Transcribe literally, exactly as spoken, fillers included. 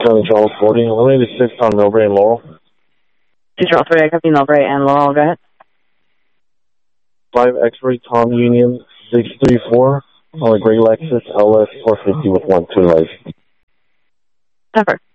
Charlie Charles forty, one eighty-six on Millbrae and Laurel. Control three, I copy Millbrae and Laurel, go ahead. five X-ray Tom Union six three four on a gray Lexus L S four fifty with one twin lights. Temper.